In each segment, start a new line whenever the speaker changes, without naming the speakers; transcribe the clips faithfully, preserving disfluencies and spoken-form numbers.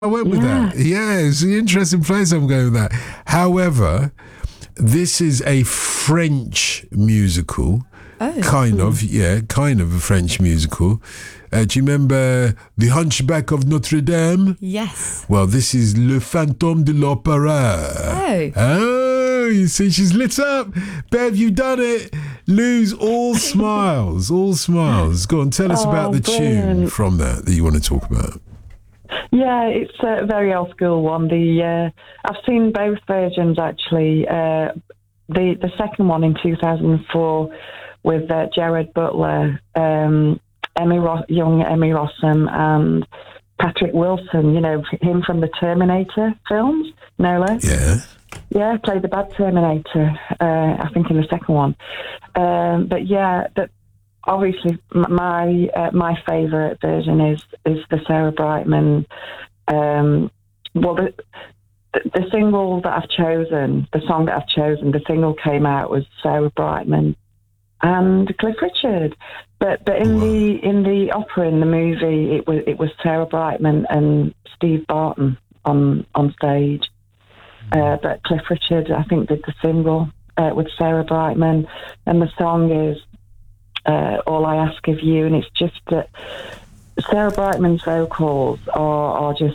I went with
Yeah.
that. Yeah, it's an interesting place I'm going with that. However, this is a French musical.
Oh.
Kind of, yeah, kind of a French musical. Uh, do you remember The Hunchback of Notre Dame?
Yes.
Well, this is Le Fantôme de l'Opéra.
Oh.
Oh, you see, she's lit up. Bev, you've done it. Lou's all smiles, all smiles. Go on, tell us
Oh,
about the tune
brilliant.
from that that you want to talk about.
Yeah, it's a very old school one. The uh, I've seen both versions actually. Uh, the the second one in two thousand four with uh, Jared Butler, um, Emmy Ro- young Emmy Rossum, and Patrick Wilson. You know him from the Terminator films, no less.
Yeah.
Yeah, played the bad Terminator. Uh, I think in the second one. Um, but yeah, that. Obviously, m- my uh, my favourite version is is the Sarah Brightman. Um, well, the, the the single that I've chosen, the song that I've chosen, the single came out was Sarah Brightman and Cliff Richard. But but in
Wow.
the in the opera, in the movie, it was it was Sarah Brightman and Steve Barton on on stage. Uh, but Cliff Richard, I think, did the single uh, with Sarah Brightman, and the song is. Uh, All I Ask of You, and it's just that Sarah Brightman's vocals are, are just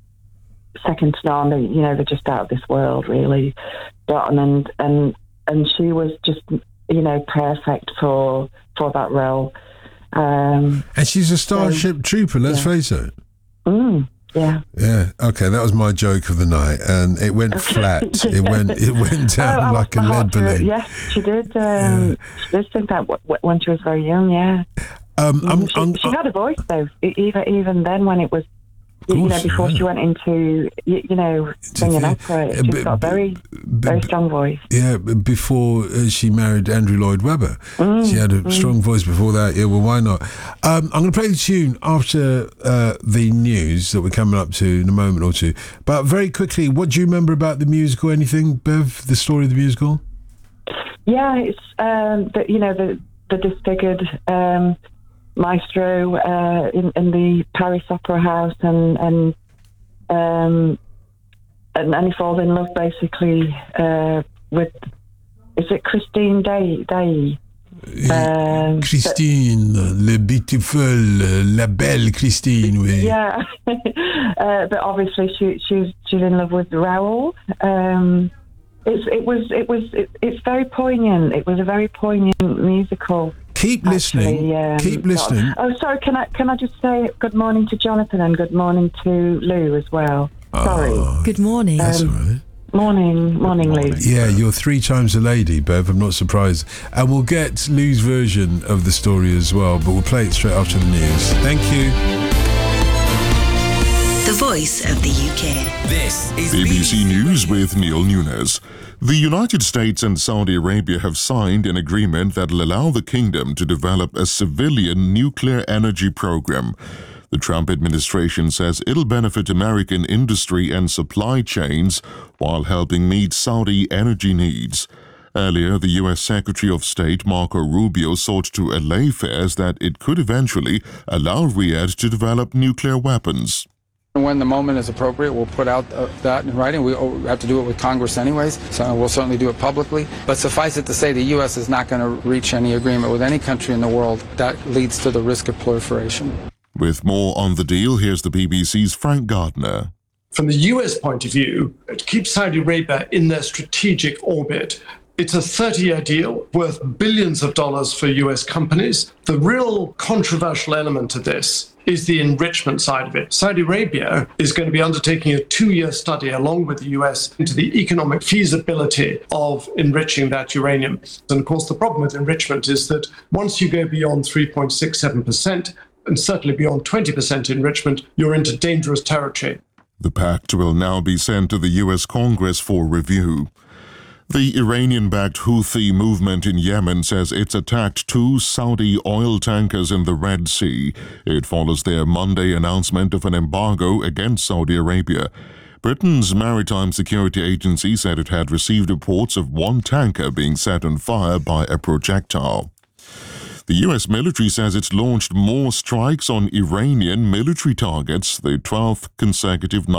second to none. They, you know, they're just out of this world, really. But, and and and she was just, you know, perfect for for that role. Um,
And she's a Starship Trooper, let's
yeah.
face it.
mm, yeah.
Yeah. Okay, that was my joke of the night, and it went flat. It went it went down
Oh, I
like a
lost my
lead
heart to it.
balloon.
Yes, she did. Um, She did think that w- w- when she was very young. Yeah.
Um, I'm,
she,
I'm,
she had a voice though, e- even even then when it was, you, you know,
course,
before
yeah.
she went into, you, you know, singing
the-
opera,
uh,
she's
but-
got a very,
but-
very strong voice.
yeah, but before uh, she married Andrew Lloyd Webber,
Mm,
she had a strong voice before that. Yeah, well, why not? Um, I'm going to play the tune after uh, the news that we're coming up to in a moment or two. But very quickly, what do you remember about the musical? Anything, Bev? The story of the musical?
Yeah, it's um, the, you know the the disfigured um, maestro uh, in, in the Paris Opera House, and and um, and, and he falls in love basically uh, with, is it Christine Day? Day? Um,
Christine, le beautiful, uh, la belle Christine, oui.
Yeah, uh, but obviously she, she's she's in love with Raoul. Um, it's it was it was it, it's very poignant. It was a very poignant musical.
Keep listening.
Actually, um,
Keep listening.
Oh, sorry. Can I can I just say good morning to Jonathan and good morning to Lou as well. Sorry.
Oh,
Good morning.
that's all right.
Morning, morning, Lou.
Yeah, you're three times a lady, Bev. I'm not surprised. And we'll get Lou's version of the story as well, but we'll play it straight after the news. Thank you.
The voice of the U K.
This is
B B C News with Neil Nunes. The United States and Saudi Arabia have signed an agreement that will allow the kingdom to develop a civilian nuclear energy program. The Trump administration says it'll benefit American industry and supply chains while helping meet Saudi energy needs. Earlier, the U S Secretary of State Marco Rubio sought to allay fears that it could eventually allow Riyadh to develop nuclear weapons.
When the moment is appropriate, we'll put out uh, that in writing. We oh, have to do it with Congress anyways, so we'll certainly do it publicly. But suffice it to say, the U S is not going to reach any agreement with any country in the world that leads to the risk of proliferation.
With more on the deal, here's the B B C's Frank Gardner.
From the U S point of view, to keep Saudi Arabia in their strategic orbit, it's a thirty-year deal worth billions of dollars for U S companies. The real controversial element of this is the enrichment side of it. Saudi Arabia is going to be undertaking a two-year study along with the U S into the economic feasibility of enriching that uranium. And of course, the problem with enrichment is that once you go beyond three point six seven percent, and certainly beyond twenty percent enrichment, you're into dangerous territory.
The pact will now be sent to the U S Congress for review. The Iranian-backed Houthi movement in Yemen says it's attacked two Saudi oil tankers in the Red Sea. It follows their Monday announcement of an embargo against Saudi Arabia. Britain's Maritime Security Agency said it had received reports of one tanker being set on fire by a projectile. The U S military says it's launched more strikes on Iranian military targets, the twelfth consecutive night.